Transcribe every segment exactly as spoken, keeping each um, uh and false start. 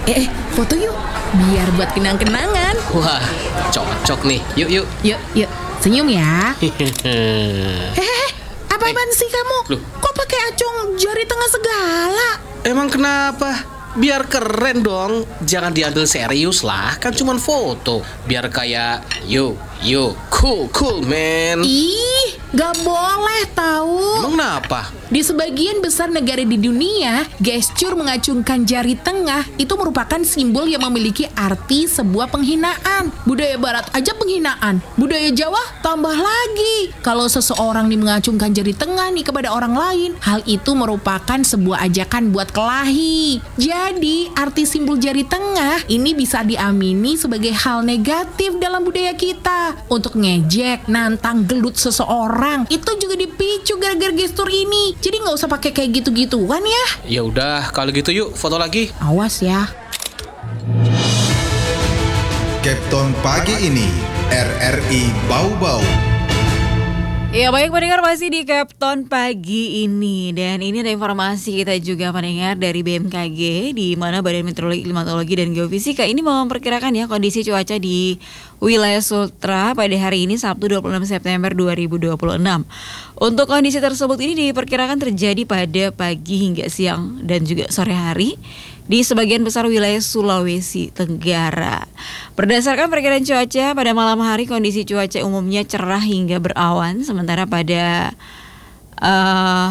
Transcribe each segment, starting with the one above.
Eh, eh, foto yuk, biar buat kenang-kenangan. Wah, cocok nih. Yuk, yuk. Yuk, yuk, senyum ya. Hehehe, apa-apaan sih kamu? Loh. Kok pakai acung jari tengah segala? Emang kenapa? Biar keren dong. Jangan diambil serius lah. Kan cuman foto. Biar kayak yuk, yuk, cool, cool man. Ih, gak boleh tahu. Emang kenapa? Di sebagian besar negara di dunia, gestur mengacungkan jari tengah itu merupakan simbol yang memiliki arti sebuah penghinaan. Budaya barat aja penghinaan, budaya Jawa tambah lagi. Kalau seseorang nih mengacungkan jari tengah nih kepada orang lain, hal itu merupakan sebuah ajakan buat kelahi. Jadi, arti simbol jari tengah ini bisa diamini sebagai hal negatif dalam budaya kita. Untuk ngejek, nantang, gelut seseorang, itu juga dipicu gara-gara gestur ini. Jadi nggak usah pakai kayak gitu-gituan ya. Ya udah, kalau gitu yuk foto lagi. Awas ya. Kapten pagi ini R R I Bau-Bau. Ya baik pendengar, masih di Kapten pagi ini. Dan ini ada informasi kita juga pendengar dari B M K G, di mana Badan Meteorologi, Klimatologi dan Geofisika ini memperkirakan ya kondisi cuaca di wilayah Sultra pada hari ini Sabtu dua puluh enam September dua ribu dua puluh enam. Untuk kondisi tersebut ini diperkirakan terjadi pada pagi hingga siang dan juga sore hari di sebagian besar wilayah Sulawesi Tenggara. Berdasarkan perkiraan cuaca, pada malam hari kondisi cuaca umumnya cerah hingga berawan, sementara pada uh,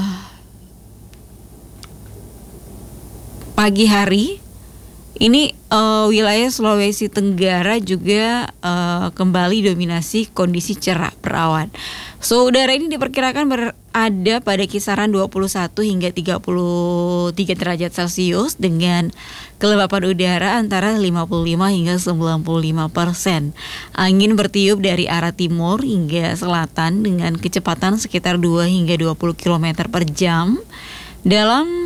pagi hari ini uh, wilayah Sulawesi Tenggara juga uh, kembali dominasi kondisi cerah berawan. Suhu udara ini diperkirakan berada pada kisaran dua puluh satu hingga tiga puluh tiga derajat Celcius dengan kelembapan udara antara lima puluh lima hingga sembilan puluh lima persen. Angin bertiup dari arah timur hingga selatan dengan kecepatan sekitar dua hingga dua puluh kilometer per jam. Dalam